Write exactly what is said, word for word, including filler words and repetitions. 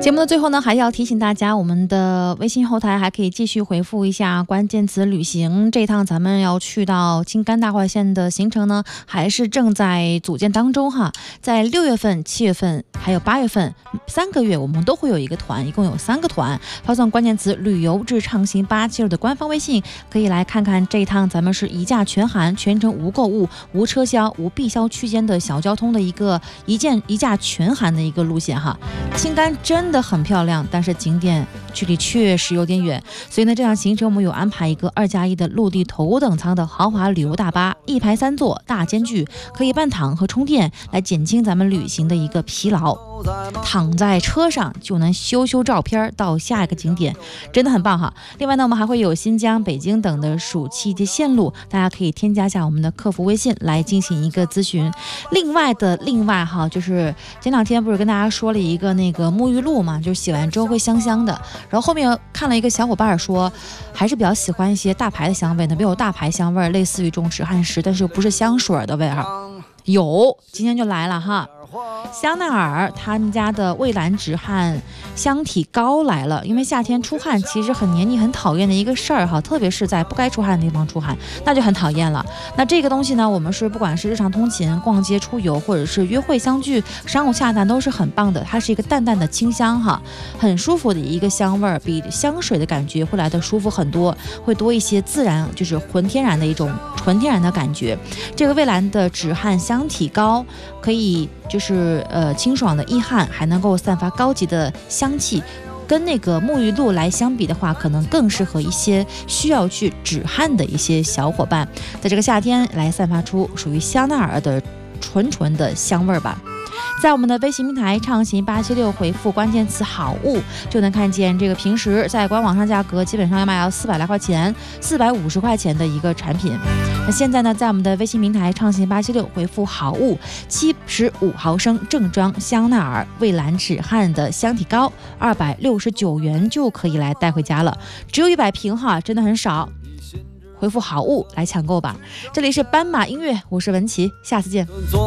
节目的最后呢，还要提醒大家，我们的微信后台还可以继续回复一下关键词旅行。这趟咱们要去到青甘大坏县的行程呢，还是正在组建当中哈。在六月份、七月份还有八月份三个月，我们都会有一个团，一共有三个团。发送关键词旅游至畅行八七六的官方微信，可以来看看这一趟咱们是一价全含，全程无购物、无车厢、无必销区间的小交通的一个一件一价全含的一个路线哈。青甘真的很漂亮，但是景点距离确实有点远，所以呢，这样行程我们有安排一个二加一的陆地头等舱的豪华旅游大巴，一排三座，大间距，可以半躺和充电，来减轻咱们旅行的一个疲劳。躺在车上就能修修照片到下一个景点，真的很棒哈。另外呢，我们还会有新疆、北京等的暑期的线路，大家可以添加一下我们的客服微信来进行一个咨询。另外的另外哈，就是前两天不是跟大家说了一个那个沐浴露嘛，就是洗完之后会香香的。然后后面看了一个小伙伴说，还是比较喜欢一些大牌的香味的，没有大牌香味，类似于这种止汗石，但是又不是香水的味儿。有，今天就来了哈。香奈儿他们家的蔚蓝止汗香体膏来了，因为夏天出汗其实很黏腻很讨厌的一个事儿哈，特别是在不该出汗的地方出汗，那就很讨厌了。那这个东西呢，我们是不管是日常通勤、逛街、出游，或者是约会相聚、商务洽谈，都是很棒的。它是一个淡淡的清香哈，很舒服的一个香味儿，比香水的感觉会来的舒服很多，会多一些自然，就是纯天然的一种纯天然的感觉。这个蔚蓝的止汗香体膏可以就是呃清爽的易汗，还能够散发高级的香气，跟那个沐浴露来相比的话，可能更适合一些需要去止汗的一些小伙伴，在这个夏天来散发出属于香奈儿的纯纯的香味吧。在我们的微信平台畅行八七六回复关键词好物，就能看见这个平时在官网上价格基本上要卖要四百来块钱，四百五十块钱的一个产品。那现在呢，在我们的微信平台畅行八七六回复好物，七十五毫升正装香奈儿蔚蓝止汗的香体膏，二百六十九元就可以来带回家了，只有一百瓶哈，真的很少。回复好物来抢购吧。这里是斑马音乐，我是文琪，下次见。